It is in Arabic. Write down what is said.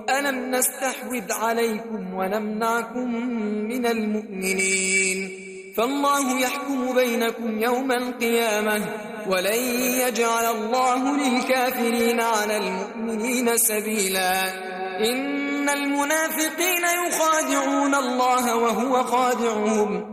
ألم نستحوذ عليكم ونمنعكم من المؤمنين فالله يحكم بينكم يوم القيامة ولن يجعل الله للكافرين على المؤمنين سبيلا إن المنافقين يخادعون الله وهو خادعهم